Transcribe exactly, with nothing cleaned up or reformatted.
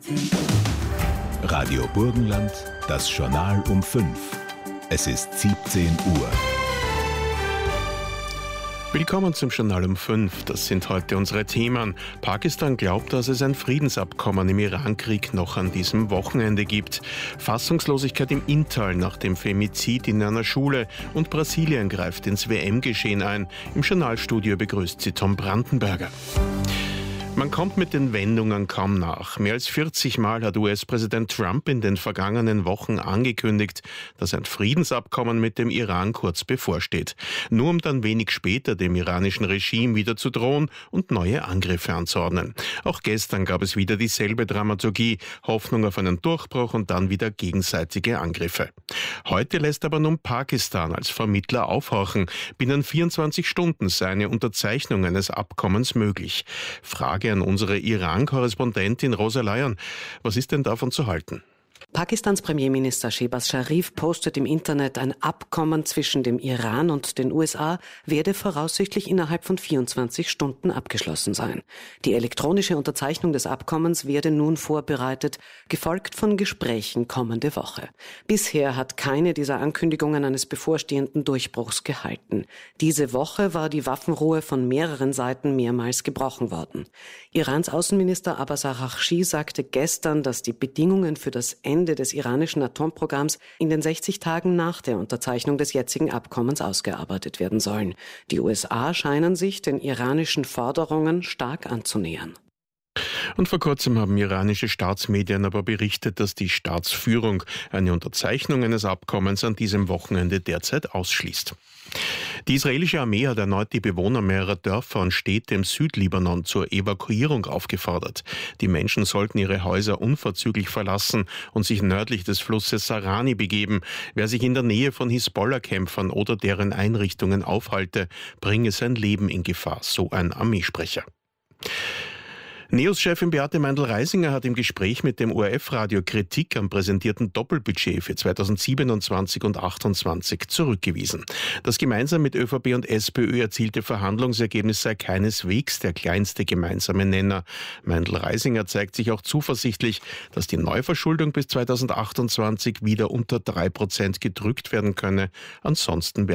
Radio Burgenland, das Journal um fünf. Es ist siebzehn Uhr. Willkommen zum Journal um fünf. Das sind heute unsere Themen. Pakistan glaubt, dass es ein Friedensabkommen im Iran-Krieg noch an diesem Wochenende gibt. Fassungslosigkeit im Inntal nach dem Femizid in einer Schule. Und Brasilien greift ins W M-Geschehen ein. Im Journalstudio begrüßt sie Tom Brandenberger. Man kommt mit den Wendungen kaum nach. Mehr als vierzig Mal hat U S-Präsident Trump in den vergangenen Wochen angekündigt, dass ein Friedensabkommen mit dem Iran kurz bevorsteht. Nur um dann wenig später dem iranischen Regime wieder zu drohen und neue Angriffe anzuordnen. Auch gestern gab es wieder dieselbe Dramaturgie, Hoffnung auf einen Durchbruch und dann wieder gegenseitige Angriffe. Heute lässt aber nun Pakistan als Vermittler aufhorchen. Binnen vierundzwanzig Stunden sei eine Unterzeichnung eines Abkommens möglich. Frage an unsere Iran-Korrespondentin Rosa Leyen. Was ist denn davon zu halten? Pakistans Premierminister Shehbaz Sharif postet im Internet, ein Abkommen zwischen dem Iran und den U S A werde voraussichtlich innerhalb von vierundzwanzig Stunden abgeschlossen sein. Die elektronische Unterzeichnung des Abkommens werde nun vorbereitet, gefolgt von Gesprächen kommende Woche. Bisher hat keine dieser Ankündigungen eines bevorstehenden Durchbruchs gehalten. Diese Woche war die Waffenruhe von mehreren Seiten mehrmals gebrochen worden. Irans Außenminister Abbas Araghchi sagte gestern, dass die Bedingungen für das Ende des iranischen Atomprogramms in den sechzig Tagen nach der Unterzeichnung des jetzigen Abkommens ausgearbeitet werden sollen. Die U S A scheinen sich den iranischen Forderungen stark anzunähern. Und vor kurzem haben iranische Staatsmedien aber berichtet, dass die Staatsführung eine Unterzeichnung eines Abkommens an diesem Wochenende derzeit ausschließt. Die israelische Armee hat erneut die Bewohner mehrerer Dörfer und Städte im Südlibanon zur Evakuierung aufgefordert. Die Menschen sollten ihre Häuser unverzüglich verlassen und sich nördlich des Flusses Sarani begeben. Wer sich in der Nähe von Hisbollah-Kämpfern oder deren Einrichtungen aufhalte, bringe sein Leben in Gefahr, so ein Armeesprecher. NEOS-Chefin Beate Meindl-Reisinger hat im Gespräch mit dem O R F-Radio Kritik am präsentierten Doppelbudget für zweitausendsiebenundzwanzig und achtundzwanzig zurückgewiesen. Das gemeinsam mit ÖVP und SPÖ erzielte Verhandlungsergebnis sei keineswegs der kleinste gemeinsame Nenner. Meindl-Reisinger zeigt sich auch zuversichtlich, dass die Neuverschuldung bis zweitausendachtundzwanzig wieder unter drei Prozent gedrückt werden könne. Ansonsten